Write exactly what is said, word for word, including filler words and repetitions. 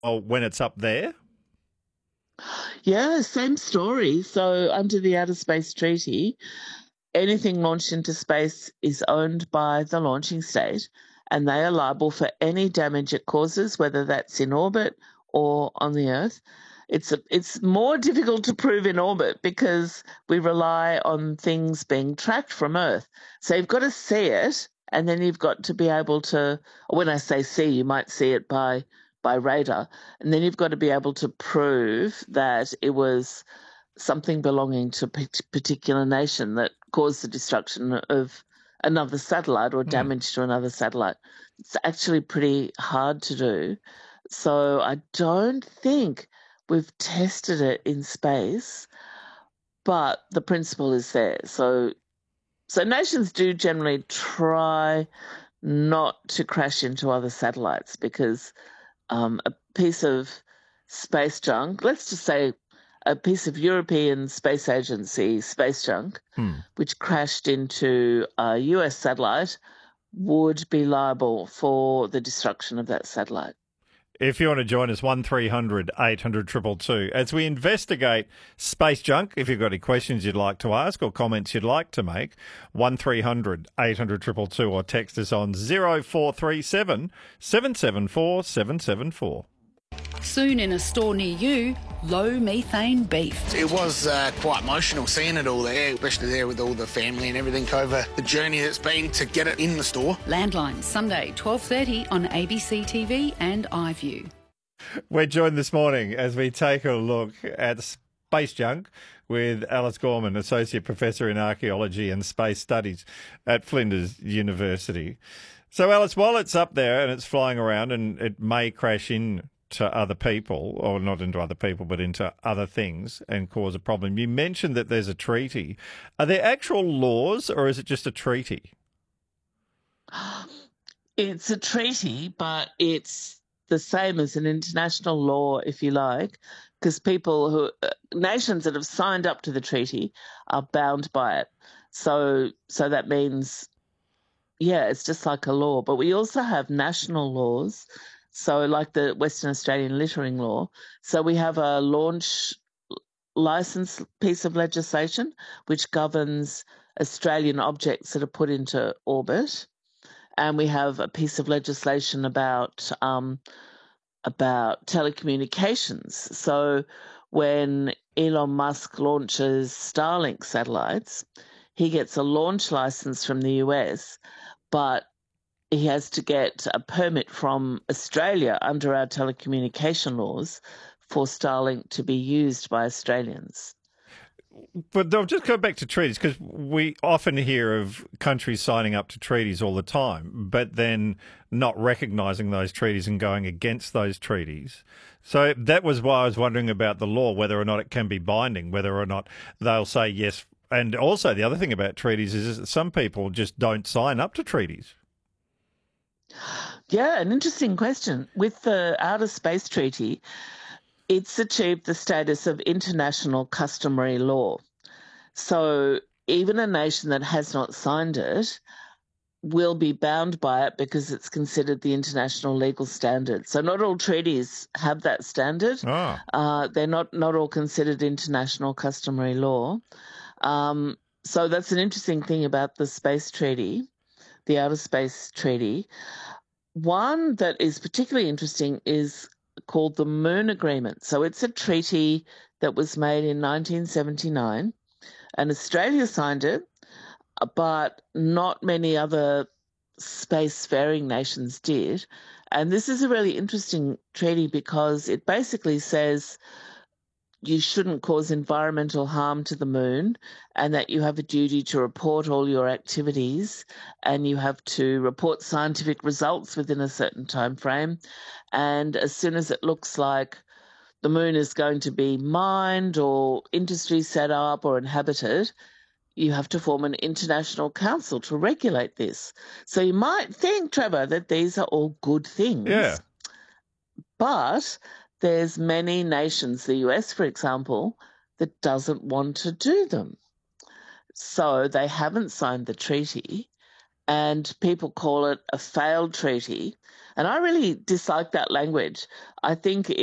when it's up there? Yeah, same story. So under the Outer Space Treaty, anything launched into space is owned by the launching state, and they are liable for any damage it causes, whether that's in orbit or on the Earth. It's a, it's more difficult to prove in orbit because we rely on things being tracked from Earth. So you've got to see it, and then you've got to be able to, when I say see, you might see it by by radar, and then you've got to be able to prove that it was something belonging to a particular nation that caused the destruction of another satellite or damage mm. to another satellite. It's actually pretty hard to do. So I don't think we've tested it in space, but the principle is there. So, so nations do generally try not to crash into other satellites because um, a piece of space junk, let's just say a piece of European Space Agency space junk, hmm. which crashed into a U S satellite, would be liable for the destruction of that satellite. If you want to join us, one three hundred eight hundred two two two. As we investigate space junk, if you've got any questions you'd like to ask or comments you'd like to make, one three hundred eight hundred two two two or text us on zero four three seven seven seven four seven seven four. Soon in a store near you, low methane beef. It was uh, quite emotional seeing it all there, especially there with all the family and everything over the journey that's been to get it in the store. Landline, Sunday, twelve thirty on A B C T V and iView. We're joined this morning as we take a look at space junk with Alice Gorman, Associate Professor in Archaeology and Space Studies at Flinders University. So, Alice, while it's up there and it's flying around and it may crash in to other people, or not into other people, but into other things and cause a problem. You mentioned that there's a treaty. Are there actual laws or is it just a treaty? It's a treaty, but it's the same as an international law, if you like, because people who, uh, nations that have signed up to the treaty are bound by it. So, so that means, yeah, it's just like a law. But we also have national laws. So like the Western Australian littering law. So we have a launch license piece of legislation which governs Australian objects that are put into orbit. And we have a piece of legislation about um, about telecommunications. So when Elon Musk launches Starlink satellites, he gets a launch license from the U S, but he has to get a permit from Australia under our telecommunication laws for Starlink to be used by Australians. But I'll just go back to treaties because we often hear of countries signing up to treaties all the time, but then not recognising those treaties and going against those treaties. So that was why I was wondering about the law, whether or not it can be binding, whether or not they'll say yes. And also the other thing about treaties is that some people just don't sign up to treaties. Yeah, an interesting question. With the Outer Space Treaty, it's achieved the status of international customary law. So even a nation that has not signed it will be bound by it because it's considered the international legal standard. So not all treaties have that standard. Oh. Uh, they're not, not all considered international customary law. Um, so that's an interesting thing about the Space Treaty, the Outer Space Treaty. One that is particularly interesting is called the Moon Agreement. So it's a treaty that was made in nineteen seventy-nine, and Australia signed it, but not many other spacefaring nations did. And this is a really interesting treaty because it basically says you shouldn't cause environmental harm to the moon and that you have a duty to report all your activities and you have to report scientific results within a certain time frame. And as soon as it looks like the moon is going to be mined or industry set up or inhabited, you have to form an international council to regulate this. So you might think, Trevor, that these are all good things. Yeah. But there's many nations, the U S, for example, that doesn't want to do them. So they haven't signed the treaty, and people call it a failed treaty. And I really dislike that language. I think